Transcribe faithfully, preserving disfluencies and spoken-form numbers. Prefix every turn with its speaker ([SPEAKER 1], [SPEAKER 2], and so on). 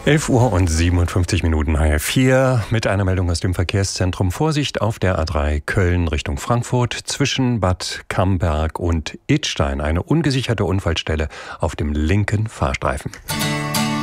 [SPEAKER 1] elf Uhr und siebenundfünfzig Minuten H F vier mit einer Meldung aus dem Verkehrszentrum. Vorsicht auf der A drei Köln Richtung Frankfurt zwischen Bad Camberg und Idstein. Eine ungesicherte Unfallstelle auf dem linken Fahrstreifen.